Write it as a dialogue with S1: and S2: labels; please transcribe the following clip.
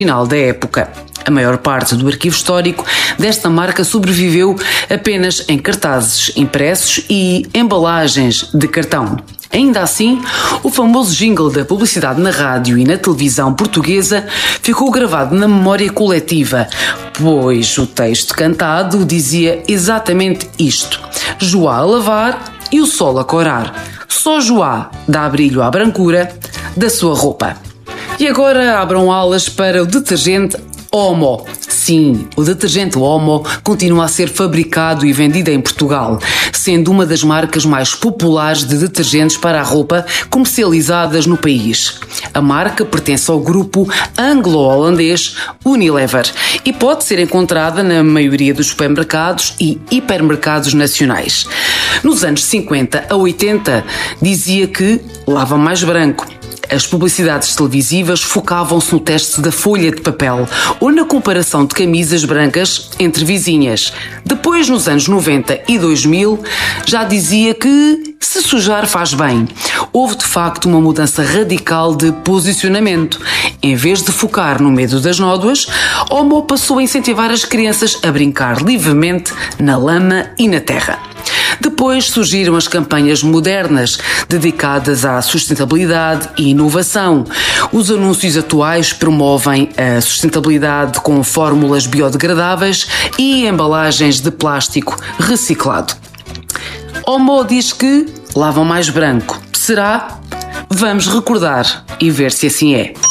S1: final da época. A maior parte do arquivo histórico desta marca sobreviveu apenas em cartazes impressos e embalagens de cartão. Ainda assim, o famoso jingle da publicidade na rádio e na televisão portuguesa ficou gravado na memória coletiva, pois o texto cantado dizia exatamente isto: Joá a lavar e o sol a corar. Só Joá dá brilho à brancura da sua roupa. E agora abram alas para o detergente Omo. Sim, o detergente Omo continua a ser fabricado e vendido em Portugal, sendo uma das marcas mais populares de detergentes para a roupa comercializadas no país. A marca pertence ao grupo anglo-holandês Unilever e pode ser encontrada na maioria dos supermercados e hipermercados nacionais. Nos anos 50 a 80, dizia que lava mais branco. As publicidades televisivas focavam-se no teste da folha de papel ou na comparação de camisas brancas entre vizinhas. Depois, nos anos 90 e 2000, já dizia que se sujar faz bem. Houve de facto uma mudança radical de posicionamento. Em vez de focar no medo das nódoas, Omo passou a incentivar as crianças a brincar livremente na lama e na terra. Depois surgiram as campanhas modernas, dedicadas à sustentabilidade e inovação. Os anúncios atuais promovem a sustentabilidade com fórmulas biodegradáveis e embalagens de plástico reciclado. Omo diz que lavam mais branco. Será? Vamos recordar e ver se assim é.